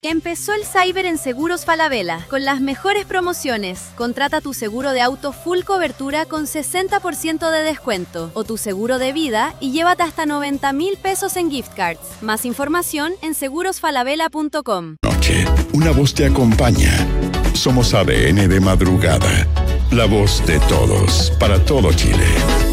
Empezó el Cyber en Seguros Falabella, con las mejores promociones. Contrata tu seguro de auto full cobertura con 60% de descuento, o tu seguro de vida y llévate hasta 90.000 pesos en gift cards. Más información en segurosfalabella.com. Noche, una voz te acompaña. Somos ADN de madrugada. La voz de todos, para todo Chile.